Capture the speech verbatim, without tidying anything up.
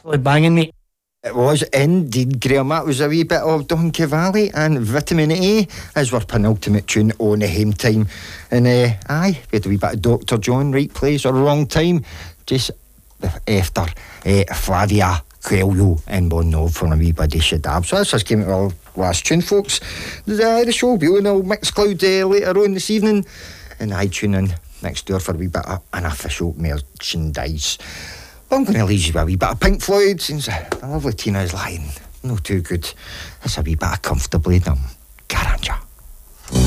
absolutely banging, mate. It was indeed, Graham. That was a wee bit of Donkey Valley and Vitamin A as our penultimate tune on the Hame Time. And uh, aye, we had a wee bit of Doctor John, right place or wrong time, just after uh, Flavia Coelho and Bon Nov from a wee bit of Shadab. So that's just came out our last tune, folks. The, uh, the show will be on our Mixcloud uh, later on this evening, and I tune in next door for a wee bit of unofficial merchandise. I'm going to leave you with a wee bit of Pink Floyd since the lovely Tina's lying. No too good. That's a wee bit of Comfortably Numb.